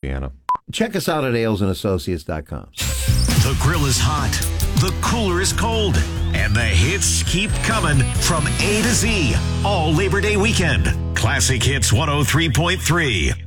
Piano. Check us out at ailesandassociates.com. The grill is hot, the cooler is cold, and the hits keep coming from A to Z all Labor Day weekend. Classic Hits 103.3.